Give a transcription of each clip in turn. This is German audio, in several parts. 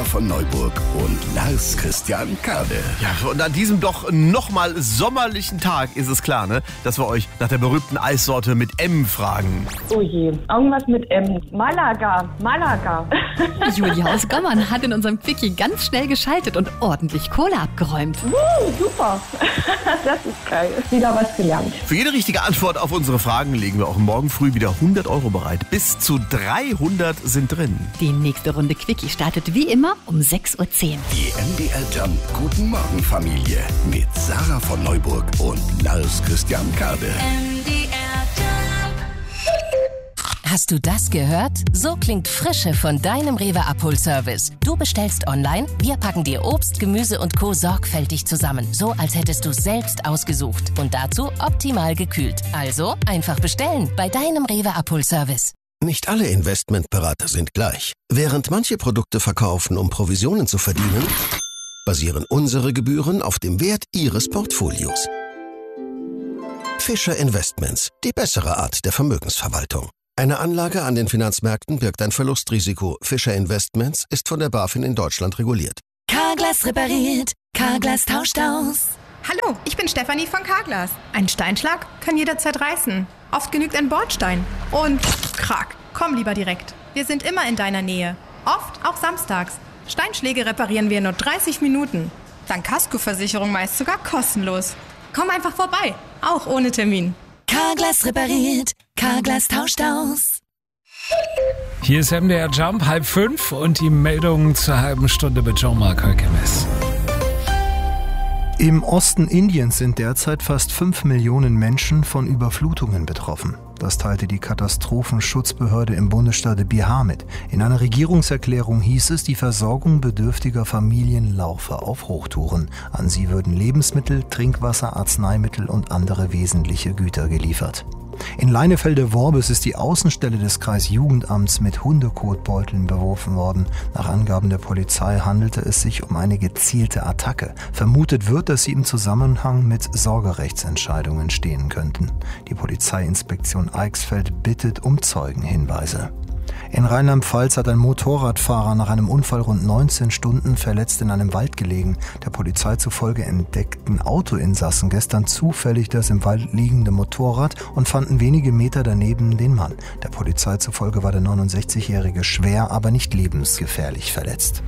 Sarah von Neuburg und Lars Christian Kade. Ja, und an diesem doch nochmal sommerlichen Tag ist es klar, ne, dass wir euch nach der berühmten Eissorte mit M fragen. Oh je, irgendwas mit M. Malaga. Julia aus Gommern hat in unserem Quickie ganz schnell geschaltet und ordentlich Kohle abgeräumt. Super. Das ist geil. Wieder was gelernt. Für jede richtige Antwort auf unsere Fragen legen wir auch morgen früh wieder 100 Euro bereit. Bis zu 300 sind drin. Die nächste Runde Quickie startet wie immer um 6:10 Uhr. Die MDR Jump Guten Morgen Familie mit Sarah von Neuburg und Lars Christian Kade. Hast du das gehört? So klingt Frische von deinem Rewe Abholservice. Du bestellst online, wir packen dir Obst, Gemüse und Co. sorgfältig zusammen. So, als hättest du es selbst ausgesucht. Und dazu optimal gekühlt. Also einfach bestellen bei deinem Rewe Abholservice. Nicht alle Investmentberater sind gleich. Während manche Produkte verkaufen, um Provisionen zu verdienen, basieren unsere Gebühren auf dem Wert Ihres Portfolios. Fischer Investments, die bessere Art der Vermögensverwaltung. Eine Anlage an den Finanzmärkten birgt ein Verlustrisiko. Fischer Investments ist von der BaFin in Deutschland reguliert. Carglass repariert, Carglass tauscht aus. Hallo, ich bin Stefanie von Carglass. Ein Steinschlag kann jederzeit reißen. Oft genügt ein Bordstein. Und krack, komm lieber direkt. Wir sind immer in deiner Nähe. Oft auch samstags. Steinschläge reparieren wir in nur 30 Minuten. Dank Kaskoversicherung meist sogar kostenlos. Komm einfach vorbei, auch ohne Termin. Carglass repariert, Carglass tauscht aus. Hier ist MDR Jump, 4:30 und die Meldung zur halben Stunde mit Jean-Marc Höckemes. Im Osten Indiens sind derzeit fast 5 Millionen Menschen von Überflutungen betroffen. Das teilte die Katastrophenschutzbehörde im Bundesstaat Bihar mit. In einer Regierungserklärung hieß es, die Versorgung bedürftiger Familien laufe auf Hochtouren. An sie würden Lebensmittel, Trinkwasser, Arzneimittel und andere wesentliche Güter geliefert. In Leinefelde-Worbis ist die Außenstelle des Kreisjugendamts mit Hundekotbeuteln beworfen worden. Nach Angaben der Polizei handelte es sich um eine gezielte Attacke. Vermutet wird, dass sie im Zusammenhang mit Sorgerechtsentscheidungen stehen könnten. Die Polizeiinspektion Eichsfeld bittet um Zeugenhinweise. In Rheinland-Pfalz hat ein Motorradfahrer nach einem Unfall rund 19 Stunden verletzt in einem Wald gelegen. Der Polizei zufolge entdeckten Autoinsassen gestern zufällig das im Wald liegende Motorrad und fanden wenige Meter daneben den Mann. Der Polizei zufolge war der 69-Jährige schwer, aber nicht lebensgefährlich verletzt.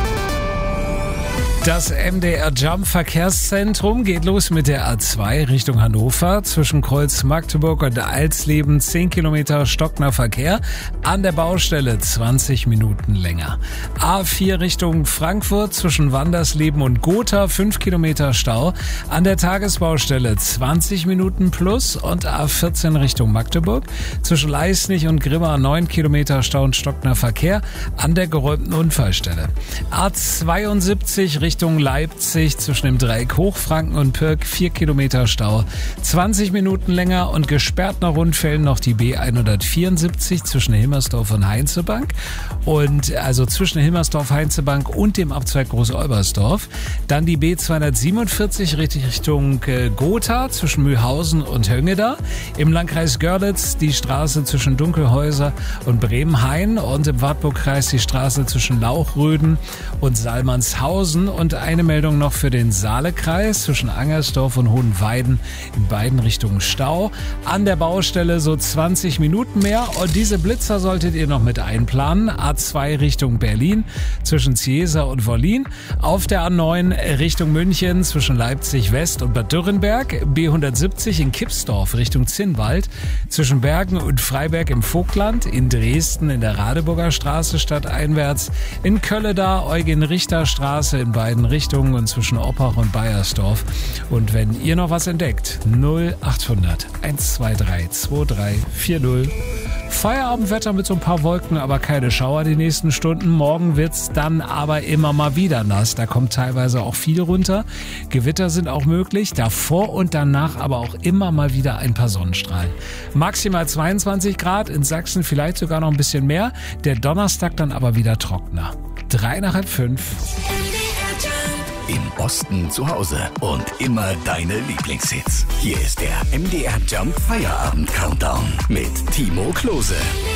Das MDR Jump Verkehrszentrum geht los mit der A2 Richtung Hannover. Zwischen Kreuz Magdeburg und Alsleben 10 Kilometer stockender Verkehr. An der Baustelle 20 Minuten länger. A4 Richtung Frankfurt zwischen Wandersleben und Gotha 5 Kilometer Stau. An der Tagesbaustelle 20 Minuten plus. Und A14 Richtung Magdeburg zwischen Leisnig und Grimma 9 Kilometer Stau und stockender Verkehr. An der geräumten Unfallstelle. A72 Richtung Leipzig zwischen dem Dreieck Hochfranken und Pirk 4 Kilometer Stau, 20 Minuten länger und gesperrt nach Rundfällen noch die B174 zwischen Hilmersdorf und Heinzebank und also zwischen Hilmersdorf, Heinzebank und dem Abzweig Groß-Olbersdorf. Dann die B247 Richtung Gotha zwischen Mühlhausen und Höngeda. Im Landkreis Görlitz die Straße zwischen Dunkelhäuser und Bremenhain und im Wartburgkreis die Straße zwischen Lauchröden und Salmanshausen. Und eine Meldung noch für den Saalekreis zwischen Angersdorf und Hohenweiden in beiden Richtungen Stau. An der Baustelle so 20 Minuten mehr und diese Blitzer solltet ihr noch mit einplanen. A2 Richtung Berlin zwischen Ziesa und Wollin. Auf der A9 Richtung München zwischen Leipzig West und Bad Dürrenberg. B170 in Kipsdorf Richtung Zinnwald. Zwischen Bergen und Freiberg im Vogtland. In Dresden in der Radeburger Straße stadteinwärts. In Kölleda Eugen-Richter-Straße in beiden Richtungen und zwischen Oppach und Baiersdorf. Und wenn ihr noch was entdeckt, 0800 123 2340. Feierabendwetter mit so ein paar Wolken, aber keine Schauer die nächsten Stunden. Morgen wird's dann aber immer mal wieder nass. Da kommt teilweise auch viel runter. Gewitter sind auch möglich. Davor und danach aber auch immer mal wieder ein paar Sonnenstrahlen. Maximal 22 Grad, in Sachsen vielleicht sogar noch ein bisschen mehr. Der Donnerstag dann aber wieder trockener. 5:03. Im Osten zu Hause und immer deine Lieblingshits. Hier ist der MDR Jump Feierabend Countdown mit Timo Klose.